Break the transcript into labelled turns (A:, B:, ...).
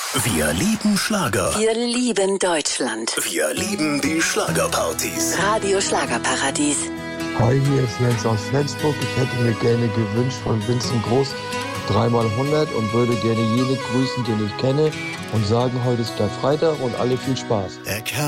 A: Wir lieben Schlager.
B: Wir lieben Deutschland.
A: Wir lieben die Schlagerpartys.
B: Radio Schlagerparadies.
C: Hi, hier ist Jens aus Flensburg. Ich hätte mir gerne gewünscht von Vincent Groß 3x100 und würde gerne jene grüßen, den ich kenne und sagen, heute ist Karfreitag und alle viel Spaß.